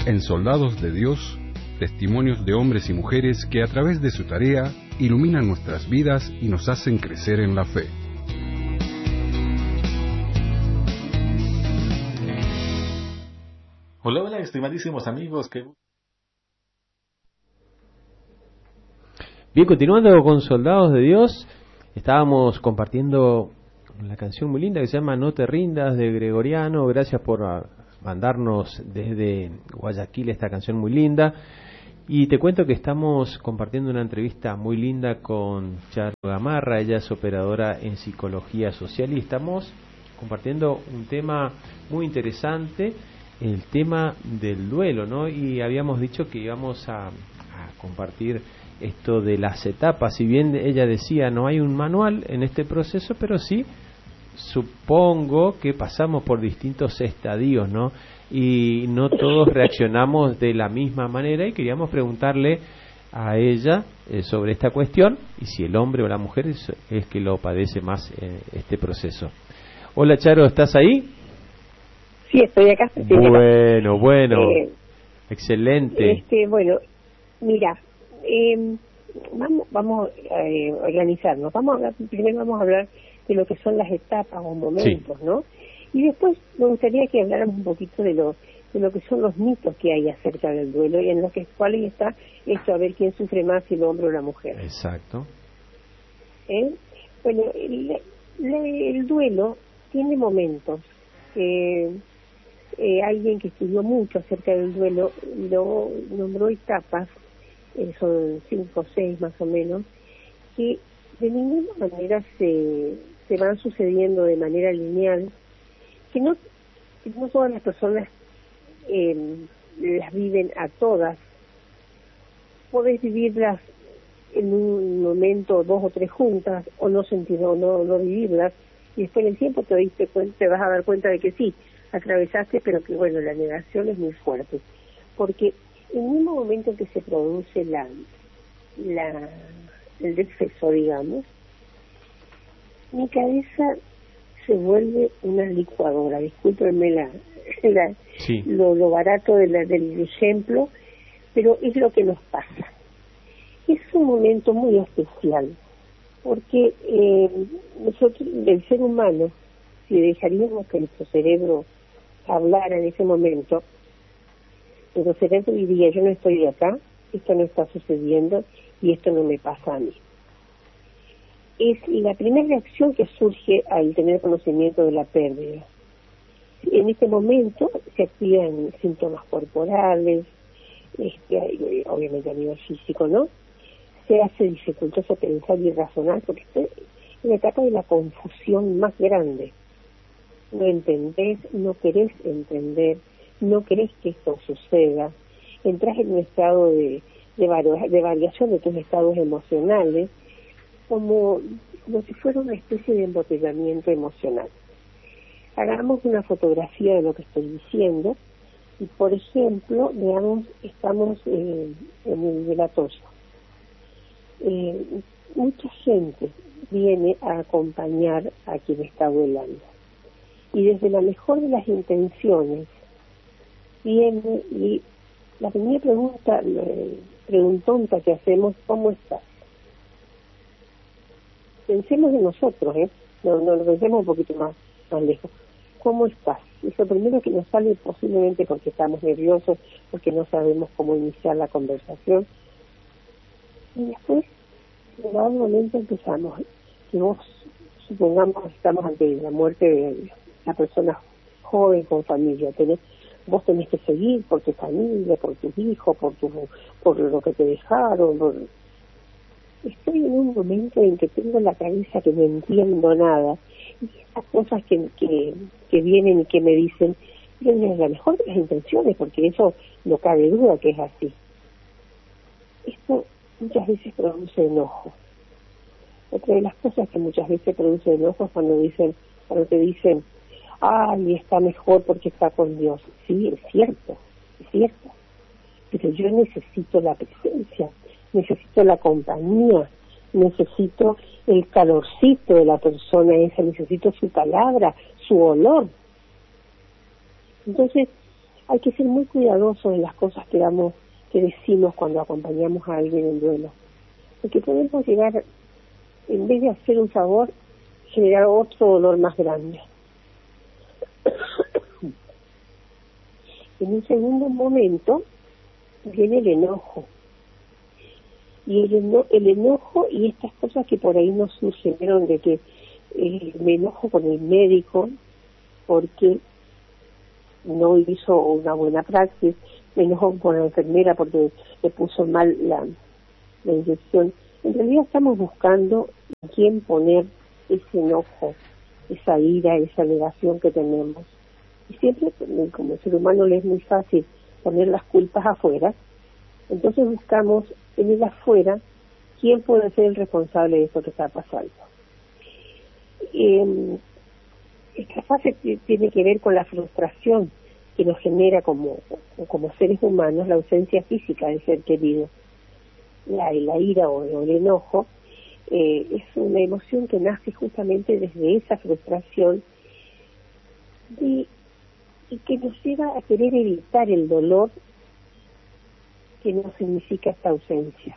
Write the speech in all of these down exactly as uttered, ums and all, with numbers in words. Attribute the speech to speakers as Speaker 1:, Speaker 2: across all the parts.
Speaker 1: En Soldados de Dios, testimonios de hombres y mujeres que a través de su tarea iluminan nuestras vidas y nos hacen crecer en la fe.
Speaker 2: Hola, hola, estimadísimos amigos. Que...
Speaker 3: Bien, continuando con Soldados de Dios, estábamos compartiendo la canción muy linda que se llama No te rindas, de Gregoriano. Gracias por mandarnos desde Guayaquil esta canción muy linda. Y te cuento que estamos compartiendo una entrevista muy linda con Charo Gamarra. Ella es operadora en psicología social y estamos compartiendo un tema muy interesante, el tema del duelo, ¿no? Y habíamos dicho que íbamos a, a compartir esto de las etapas. Si bien ella decía no hay un manual en este proceso, pero sí supongo que pasamos por distintos estadios, ¿no? Y no todos reaccionamos de la misma manera, y queríamos preguntarle a ella eh, sobre esta cuestión y si el hombre o la mujer es, es que lo padece más eh, este proceso. Hola Charo, ¿estás ahí?
Speaker 4: Sí, estoy acá. Estoy
Speaker 3: bueno,
Speaker 4: acá.
Speaker 3: bueno,
Speaker 4: eh,
Speaker 3: excelente.
Speaker 4: Este, bueno, mira, eh, vamos, vamos a eh, organizarnos. Vamos a hablar, primero vamos a hablar de lo que son las etapas o momentos, sí, ¿no? Y después me gustaría que habláramos un poquito de lo de lo que son los mitos que hay acerca del duelo y en los que cuáles está esto, a ver quién sufre más, si el hombre o la mujer.
Speaker 3: Exacto.
Speaker 4: ¿Eh? Bueno, el, el duelo tiene momentos. Eh, eh, alguien que estudió mucho acerca del duelo lo nombró etapas, eh, son cinco o seis más o menos, que de ninguna manera se, se van sucediendo de manera lineal, que no, que no todas las personas eh, las viven a todas. Podés vivirlas en un momento dos o tres juntas, o no sentir, o no, no vivirlas, y después en el tiempo te diste cuenta, te vas a dar cuenta de que sí, atravesaste, pero que bueno, la negación es muy fuerte, porque en el mismo momento en que se produce la, la el deceso, digamos, mi cabeza se vuelve una licuadora. Discúlpenme la, la, sí. lo, lo barato de la, del ejemplo, pero es lo que nos pasa. Es un momento muy especial, porque eh, nosotros, el ser humano, si dejaríamos que nuestro cerebro hablara en ese momento, nuestro cerebro diría: yo no estoy acá, esto no está sucediendo y esto no me pasa a mí. Es la primera reacción que surge al tener conocimiento de la pérdida. En este momento se activan síntomas corporales, este, obviamente a nivel físico, ¿no? Se hace dificultoso pensar y razonar, porque estoy en la etapa de la confusión más grande. No entendés, no querés entender, no querés que esto suceda. Entrás en un estado de, de, vari- de variación de tus estados emocionales, como, como si fuera una especie de embotellamiento emocional. Hagamos una fotografía de lo que estoy diciendo y, por ejemplo, veamos, estamos eh, en el velatorio. Eh, mucha gente viene a acompañar a quien está velando y desde la mejor de las intenciones viene y la primera pregunta, eh, preguntonta que hacemos: ¿cómo estás? Pensemos en nosotros, ¿eh? No, no, lo pensemos un poquito más, más lejos. ¿Cómo estás? Es lo primero que nos sale, posiblemente porque estamos nerviosos, porque no sabemos cómo iniciar la conversación. Y después, en algún momento empezamos. Si vos, supongamos, estamos ante la muerte de la persona joven con familia, tenés, vos tenés que seguir por tu familia, por tus hijos, por tu, por lo que te dejaron, por... Estoy en un momento en que tengo la cabeza que no entiendo nada, y esas cosas que, que, que vienen y que me dicen, tienen la mejor de las intenciones, porque eso no cabe duda que es así. Esto muchas veces produce enojo. Otra de las cosas que muchas veces produce enojo es cuando dicen, cuando te dicen: ay, está mejor porque está con Dios. Sí, es cierto, es cierto, pero yo necesito la presencia, necesito la compañía, necesito el calorcito de la persona esa, necesito su palabra, su olor. Entonces, hay que ser muy cuidadosos en las cosas que damos, que decimos cuando acompañamos a alguien en duelo, porque podemos llegar, en vez de hacer un favor, generar otro dolor más grande. En un segundo momento viene el enojo. Y el, eno el enojo y estas cosas que por ahí nos surgieron de que eh, me enojo con el médico porque no hizo una buena praxis, me enojo con la enfermera porque le puso mal la, la inyección. En realidad estamos buscando en quién poner ese enojo, esa ira, esa negación que tenemos. Y siempre, como ser humano, le es muy fácil poner las culpas afuera. Entonces buscamos en el afuera quién puede ser el responsable de eso que está pasando. Eh, esta fase tiene que ver con la frustración que nos genera como, como seres humanos la ausencia física del ser querido. La, la ira o, o el enojo eh, es una emoción que nace justamente desde esa frustración y, y que nos lleva a querer evitar el dolor que no significa esta ausencia.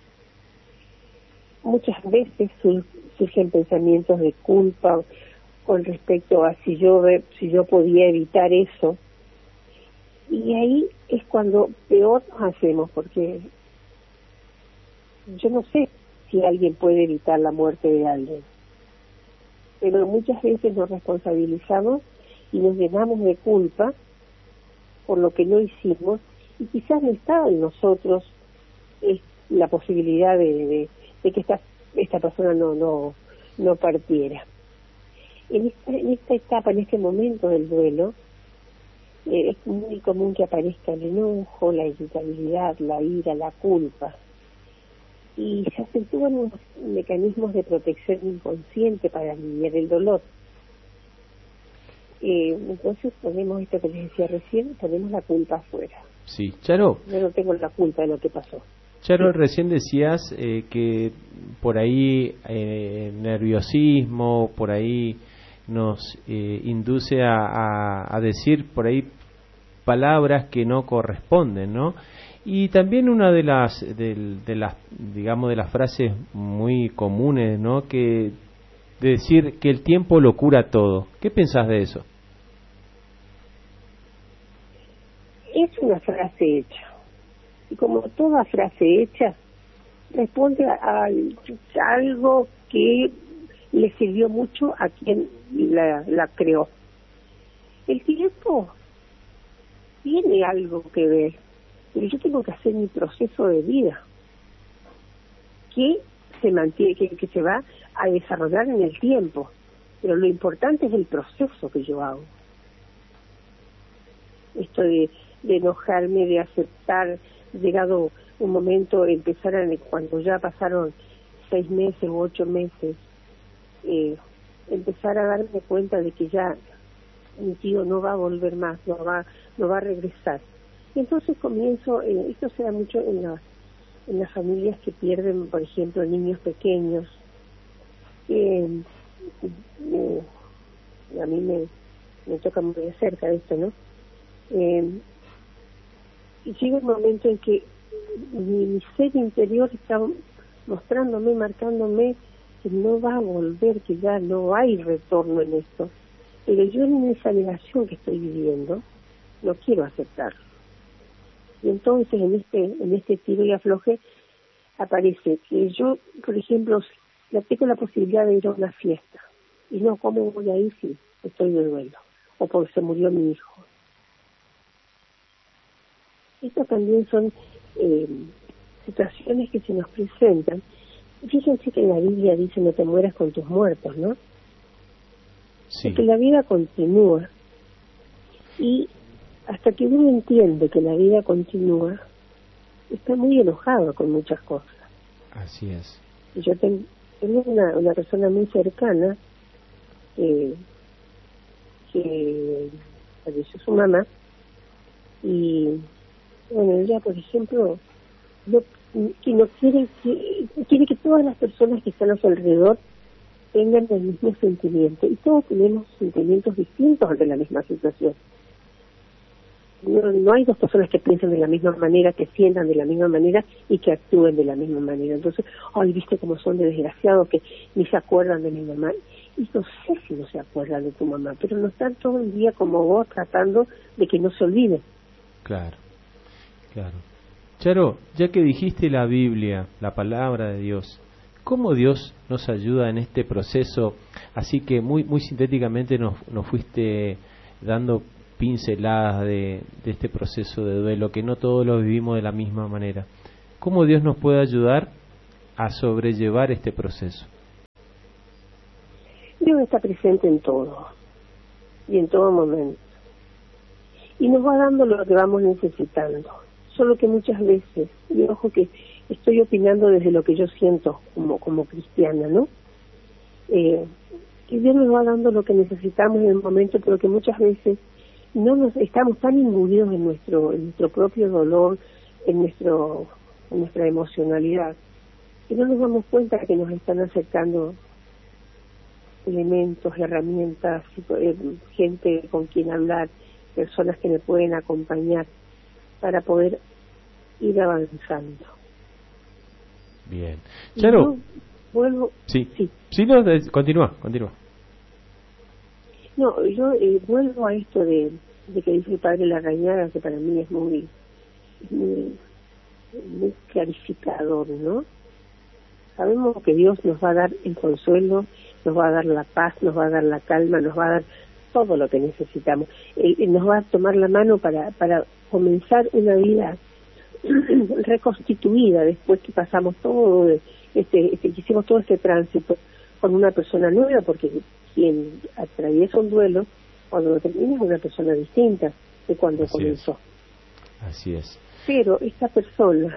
Speaker 4: Muchas veces sur, surgen pensamientos de culpa con respecto a si yo si yo podía evitar eso, y ahí es cuando peor nos hacemos, porque yo no sé si alguien puede evitar la muerte de alguien, pero muchas veces nos responsabilizamos y nos llenamos de culpa por lo que no hicimos, y quizás no estaba en nosotros es la posibilidad de, de, de que esta esta persona no no no partiera. En esta, en esta etapa, en este momento del duelo, eh, es muy común que aparezca el enojo, la irritabilidad, la ira, la culpa, y se acentúan unos mecanismos de protección inconsciente para aliviar el dolor. Eh, entonces ponemos esto que les decía recién, ponemos la culpa afuera.
Speaker 3: Sí, Charo.
Speaker 4: Yo no tengo la culpa de lo que pasó.
Speaker 3: Charo,
Speaker 4: Sí.
Speaker 3: Recién decías eh, que por ahí eh, nerviosismo, por ahí nos eh, induce a, a, a decir por ahí palabras que no corresponden, ¿no? Y también una de las, de, de las, digamos, de las frases muy comunes, ¿no? Que de decir que el tiempo lo cura todo. ¿Qué pensás de eso?
Speaker 4: Es una frase hecha. Y como toda frase hecha, responde a, a, a algo que le sirvió mucho a quien la, la creó. El tiempo tiene algo que ver, pero yo tengo que hacer mi proceso de vida, que se mantiene, que, que se va a desarrollar en el tiempo, pero lo importante es el proceso que yo hago. Esto de, de enojarme, de aceptar, llegado un momento, empezar a, cuando ya pasaron seis meses u ocho meses, eh, empezar a darme cuenta de que ya mi tío no va a volver más, no va, no va a regresar. Y entonces comienzo, eh, esto se da mucho en, la, en las familias que pierden, por ejemplo, niños pequeños. Eh, eh, a mí me, me toca muy de cerca esto, ¿no? Eh, y llega un momento en que mi, mi ser interior está mostrándome, marcándome que no va a volver, que ya no hay retorno en esto. Pero yo en esa negación que estoy viviendo no quiero aceptarlo. Y entonces en este en este tiro y afloje aparece que yo, por ejemplo, ya tengo la posibilidad de ir a una fiesta. Y no, ¿cómo voy a ir si estoy de duelo? O porque se murió mi hijo. Estas también son eh, situaciones que se nos presentan. Fíjense que en la Biblia dice no te mueras con tus muertos, ¿no?
Speaker 3: Sí.
Speaker 4: Porque la vida continúa. Y hasta que uno entiende que la vida continúa, está muy enojado con muchas cosas.
Speaker 3: Así es.
Speaker 4: Y yo ten, tengo una, una persona muy cercana eh, que falleció su mamá, y bueno, ella, por ejemplo, no, que no quiere que, quiere que todas las personas que están a su alrededor tengan el mismo sentimiento, y todos tenemos sentimientos distintos ante la misma situación. no, no hay dos personas que piensen de la misma manera, que sientan de la misma manera y que actúen de la misma manera. Entonces, ay, viste cómo son de desgraciados que ni se acuerdan de mi mamá. Y no sé si no se acuerdan de tu mamá, pero no están todo el día como vos tratando de que no se olvide.
Speaker 3: Claro, claro. Charo, ya que dijiste la Biblia, la palabra de Dios, ¿cómo Dios nos ayuda en este proceso? Así que muy muy sintéticamente nos, nos fuiste dando pinceladas de, de este proceso de duelo, que no todos lo vivimos de la misma manera. ¿Cómo Dios nos puede ayudar a sobrellevar este proceso?
Speaker 4: Dios está presente en todo y en todo momento. Y nos va dando lo que vamos necesitando. Solo que muchas veces, y ojo que estoy opinando desde lo que yo siento como, como cristiana, ¿no? Eh, que Dios nos va dando lo que necesitamos en el momento, pero que muchas veces no nos estamos tan imbuidos en nuestro, en nuestro propio dolor, en nuestro, en nuestra emocionalidad, que no nos damos cuenta que nos están acercando elementos, herramientas, gente con quien hablar, personas que me pueden acompañar para poder ir avanzando.
Speaker 3: Bien. Charo,
Speaker 4: vuelvo.
Speaker 3: Sí,
Speaker 4: sí,
Speaker 3: sí, no, de, continúa, continúa.
Speaker 4: No, yo eh, vuelvo a esto de, de que dice el padre Larrañaga, que para mí es muy, muy, muy clarificador, ¿no? Sabemos que Dios nos va a dar el consuelo, nos va a dar la paz, nos va a dar la calma, nos va a dar todo lo que necesitamos. Él, él nos va a tomar la mano para, para comenzar una vida reconstituida después que pasamos todo este, este que hicimos todo este tránsito con una persona nueva, porque quien atraviesa un duelo cuando lo termina es una persona distinta de cuando
Speaker 3: Así
Speaker 4: comenzó.
Speaker 3: Es. Así es.
Speaker 4: Pero esta persona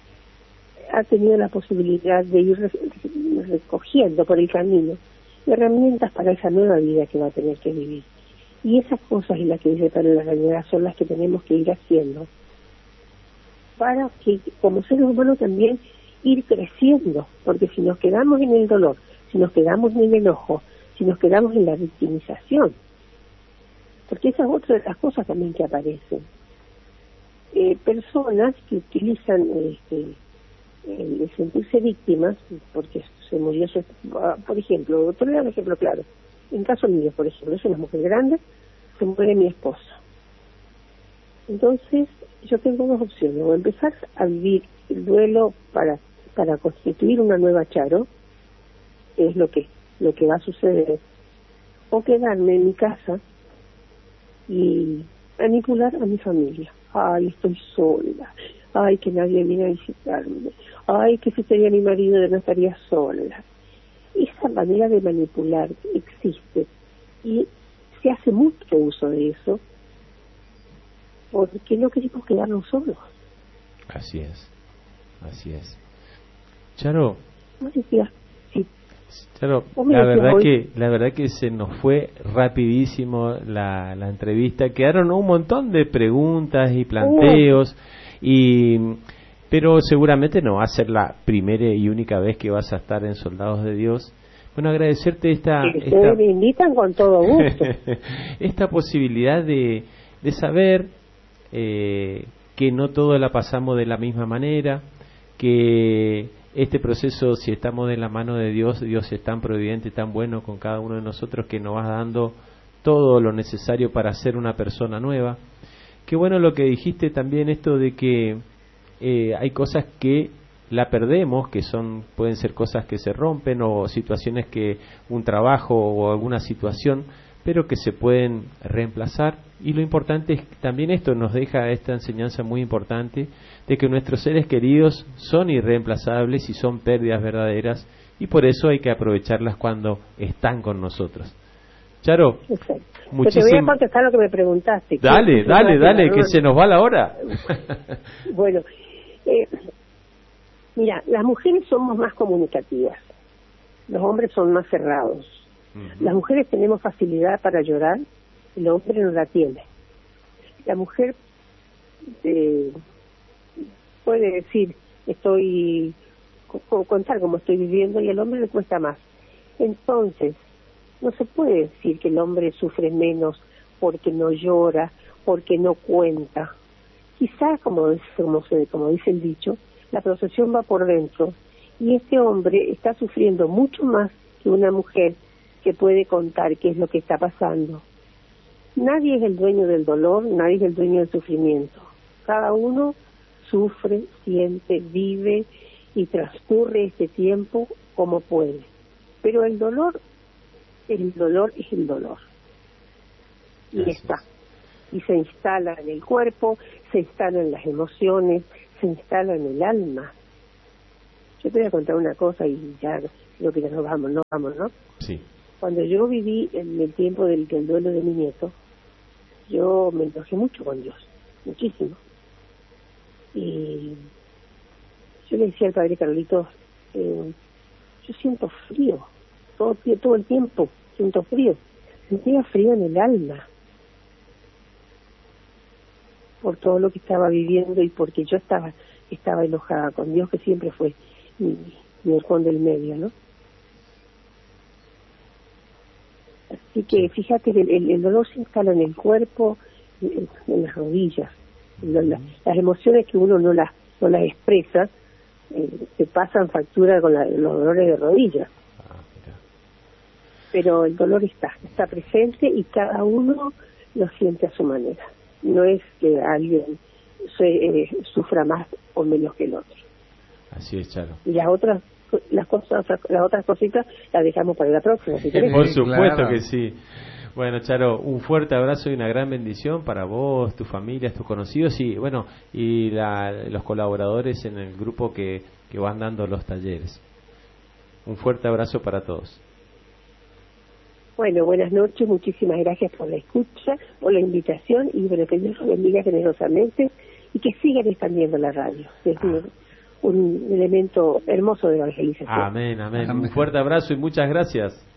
Speaker 4: ha tenido la posibilidad de ir recogiendo por el camino herramientas para esa nueva vida que va a tener que vivir. Y esas cosas en las que dice Padre Larrañaga son las que tenemos que ir haciendo para que como seres humanos también ir creciendo, porque si nos quedamos en el dolor, si nos quedamos en el enojo, si nos quedamos en la victimización, porque esa es otra de las cosas también que aparecen. Eh, personas que utilizan este, el sentirse víctimas, porque se murió su, por ejemplo, por un ejemplo claro, en caso mío, por ejemplo, soy una mujer grande, se muere mi esposa. Entonces, yo tengo dos opciones, o empezar a vivir el duelo para para constituir una nueva Charo, que es lo que lo que va a suceder, o quedarme en mi casa y manipular a mi familia. Ay, estoy sola. Ay, que nadie viene a visitarme. Ay, que si sería mi marido no estaría sola. Esa manera de manipular existe y se hace mucho uso de eso porque no queremos quedarnos solos.
Speaker 3: Así es, así es. Charo,
Speaker 4: ¿No decías? Sí.
Speaker 3: Charo, la verdad hoy? que la verdad que se nos fue rapidísimo la, la entrevista. Quedaron un montón de preguntas y planteos, oh. y pero seguramente no va a ser la primera y única vez que vas a estar en Soldados de Dios. Bueno, agradecerte esta...
Speaker 4: Que esta me invitan con todo gusto.
Speaker 3: Esta posibilidad de, de saber eh, que no todo la pasamos de la misma manera, que este proceso, si estamos de la mano de Dios, Dios es tan providente, tan bueno con cada uno de nosotros, que nos va dando todo lo necesario para ser una persona nueva. Qué bueno lo que dijiste también, esto de que eh, hay cosas que la perdemos, que son pueden ser cosas que se rompen o situaciones que un trabajo o alguna situación, pero que se pueden reemplazar. Y lo importante es también esto, nos deja esta enseñanza muy importante de que nuestros seres queridos son irreemplazables y son pérdidas verdaderas, y por eso hay que aprovecharlas cuando están con nosotros. Charo, muchísimas...
Speaker 4: Te voy a contestar lo que me preguntaste.
Speaker 3: Dale, dale, dale, que se nos va la hora.
Speaker 4: Bueno, eh, mira, las mujeres somos más comunicativas, los hombres son más cerrados. Uh-huh. Las mujeres tenemos facilidad para llorar, el hombre no la tiene. La mujer eh, puede decir, estoy, contar cómo estoy viviendo, y al hombre le cuesta más. Entonces, no se puede decir que el hombre sufre menos porque no llora porque no cuenta. Quizás, como, como, se, como dice el dicho, la procesión va por dentro, y este hombre está sufriendo mucho más que una mujer que puede contar qué es lo que está pasando. Nadie es el dueño del dolor, nadie es el dueño del sufrimiento. Cada uno sufre, siente, vive y transcurre este tiempo como puede. Pero el dolor, el dolor es el dolor. Y
Speaker 3: Gracias.
Speaker 4: está. Y se instala en el cuerpo, se instala en las emociones, se instala en el alma. Yo te voy a contar una cosa y ya creo que ya nos vamos, no vamos, ¿no?
Speaker 3: Sí.
Speaker 4: Cuando yo viví en el tiempo del, del duelo de mi nieto, yo me enojé mucho con Dios, muchísimo. Y yo le decía al padre Carlitos, eh, yo siento frío, todo, todo el tiempo siento frío, sentía frío en el alma, por todo lo que estaba viviendo y porque yo estaba estaba enojada con Dios, que siempre fue mi, mi orcón del medio, ¿no? Así que fíjate que el, el dolor se instala en el cuerpo, en, en las rodillas. La, la, las emociones que uno no las no las expresa, eh, se pasan factura con la, los dolores de rodillas.
Speaker 3: Ah, mira.
Speaker 4: Pero el dolor está, está presente y cada uno lo siente a su manera. No es que alguien se, eh, sufra más o menos que el otro.
Speaker 3: Así es, Charo.
Speaker 4: Y las otras las cosas las otras cositas las dejamos para la próxima, si querés.
Speaker 3: Por supuesto
Speaker 1: Claro.
Speaker 3: que sí. Bueno, Charo, un fuerte abrazo y una gran bendición para vos, tu familia, tus conocidos y bueno, y la, los colaboradores en el grupo que, que van dando los talleres. Un fuerte abrazo para todos.
Speaker 4: Bueno, buenas noches, muchísimas gracias por la escucha, por la invitación y bueno, que Dios los bendiga generosamente y que sigan expandiendo la radio. Es un, un elemento hermoso de evangelización.
Speaker 3: Amén, amén.
Speaker 1: Amén.
Speaker 3: Un fuerte abrazo y muchas gracias.